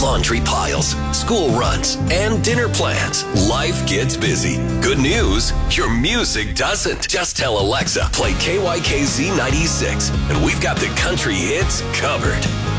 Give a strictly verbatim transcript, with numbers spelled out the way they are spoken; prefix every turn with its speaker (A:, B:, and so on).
A: Laundry piles, school runs, and dinner plans. Life gets busy. Good news, your music doesn't. Just tell Alexa, play K Y K Z ninety-six, and we've got the country hits covered.